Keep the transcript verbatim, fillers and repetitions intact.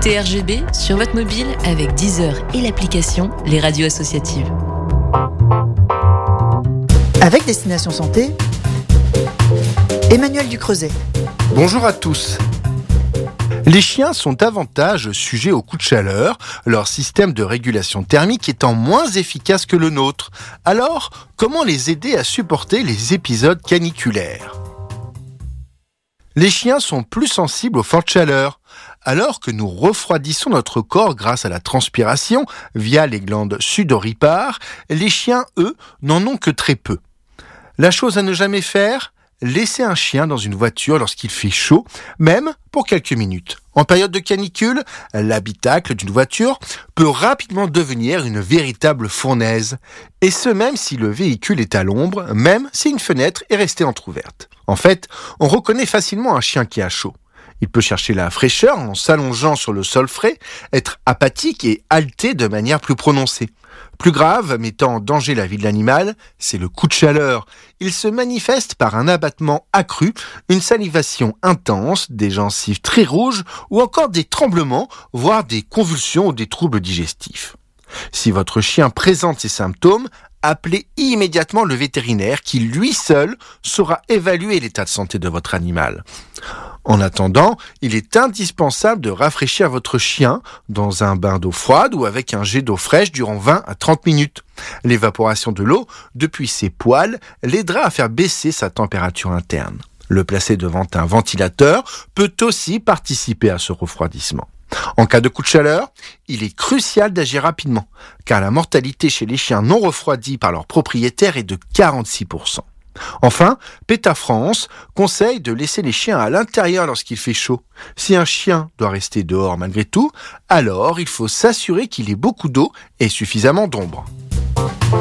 Écoutez R G B sur votre mobile avec Deezer et l'application Les Radios Associatives. Avec Destination Santé, Emmanuel Ducreuset. Bonjour à tous. Les chiens sont davantage sujets aux coups de chaleur, leur système de régulation thermique étant moins efficace que le nôtre. Alors, comment les aider à supporter les épisodes caniculaires ? Les chiens sont plus sensibles aux fortes chaleurs. Alors que nous refroidissons notre corps grâce à la transpiration via les glandes sudoripares, les chiens, eux, n'en ont que très peu. La chose à ne jamais faire ? Laisser un chien dans une voiture lorsqu'il fait chaud, même pour quelques minutes. En période de canicule, l'habitacle d'une voiture peut rapidement devenir une véritable fournaise. Et ce même si le véhicule est à l'ombre, même si une fenêtre est restée entrouverte. En fait, on reconnaît facilement un chien qui a chaud. Il peut chercher la fraîcheur en s'allongeant sur le sol frais, être apathique et halter de manière plus prononcée. Plus grave, mettant en danger la vie de l'animal, c'est le coup de chaleur. Il se manifeste par un abattement accru, une salivation intense, des gencives très rouges ou encore des tremblements, voire des convulsions ou des troubles digestifs. Si votre chien présente ces symptômes, appelez immédiatement le vétérinaire qui, lui seul, saura évaluer l'état de santé de votre animal. En attendant, il est indispensable de rafraîchir votre chien dans un bain d'eau froide ou avec un jet d'eau fraîche durant vingt à trente minutes. L'évaporation de l'eau depuis ses poils l'aidera à faire baisser sa température interne. Le placer devant un ventilateur peut aussi participer à ce refroidissement. En cas de coup de chaleur, il est crucial d'agir rapidement, car la mortalité chez les chiens non refroidis par leur propriétaire est de quarante-six pour cent. Enfin, PETA France conseille de laisser les chiens à l'intérieur lorsqu'il fait chaud. Si un chien doit rester dehors malgré tout, alors il faut s'assurer qu'il ait beaucoup d'eau et suffisamment d'ombre.